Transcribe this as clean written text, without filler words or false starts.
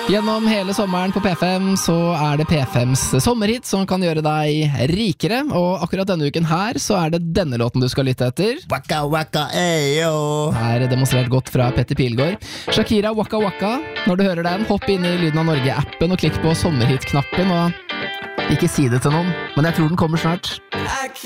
Gjennom hele sommeren på P5 så det P5s sommerhit som kan gjøre deg rikere, og akkurat denne uken her så det denne låten du skal lytte etter. Waka waka eyo. Her demonstrert godt fra Petter Pilgaard. Shakira Waka Waka. Når du hører den, hopp inn i Lyden av Norge-appen og klikk på sommerhit-knappen, og ikke si det til noen, men jeg tror den kommer snart.